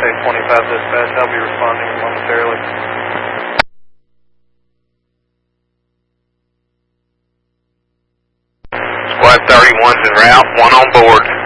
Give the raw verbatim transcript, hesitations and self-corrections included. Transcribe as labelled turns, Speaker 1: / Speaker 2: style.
Speaker 1: eight twenty-five dispatch. I'll be responding momentarily.
Speaker 2: Squad thirty-one's en route, one on board.